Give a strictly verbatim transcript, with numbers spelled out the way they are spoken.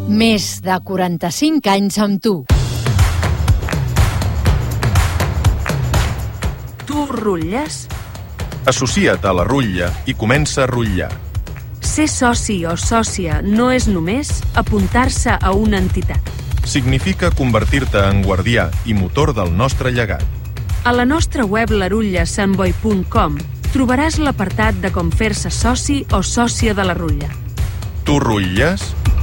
Més de quaranta-cinc anys amb tu. Tu rutlles? Associa't a la rutlla i comença a rutllar. Ser soci o sòcia no és només apuntar-se a una entitat. Significa convertir-te en guardià i motor del nostre llegat. A la nostra web larulla sant boi punt com trobaràs l'apartat de com fer-se soci o sòcia de la Rutlla. Tu rutlles?